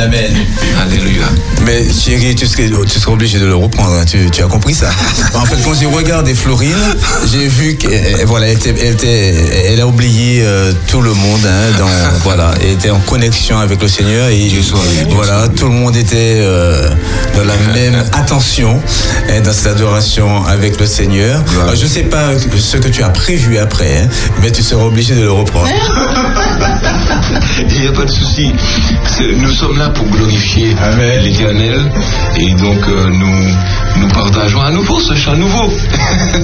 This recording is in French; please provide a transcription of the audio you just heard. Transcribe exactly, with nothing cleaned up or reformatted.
Amen. Alléluia. Mais chérie, tu serais, tu serais obligé de le reprendre, hein. tu, tu as compris ça. En fait, quand j'ai regardé Florine, j'ai vu qu'elle voilà, elle, était, elle, était, elle a oublié euh, tout le monde, hein, dans, voilà, elle était en connexion avec le Seigneur et Dieu soit, Dieu voilà, soit. tout le monde était euh, dans la même attention, hein, dans cette adoration avec le Seigneur. Alors, je ne sais pas ce que tu as prévu après, hein, mais tu seras obligé de le reprendre. Il n'y a pas de souci. C'est- Nous sommes là pour glorifier Amen. l'Éternel et donc euh, nous, nous partageons à nouveau ce chant nouveau.